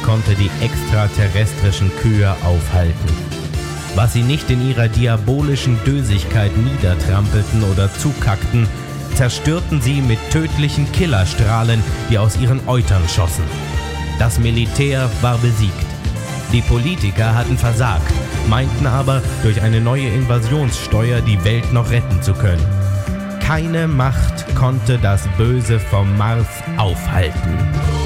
konnte die extraterrestrischen Kühe aufhalten. Was sie nicht in ihrer diabolischen Dösigkeit niedertrampelten oder zukackten, zerstörten sie mit tödlichen Killerstrahlen, die aus ihren Eutern schossen. Das Militär war besiegt. Die Politiker hatten versagt, meinten aber, durch eine neue Invasionssteuer die Welt noch retten zu können. Keine Macht konnte das Böse vom Mars aufhalten.